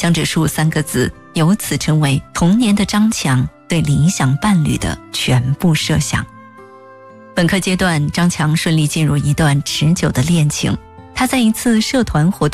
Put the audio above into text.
江直树3个字由此成为童年的张强对理想伴侣的全部设想。本科阶段，张强顺利进入一段持久的恋情。他在一次社团活动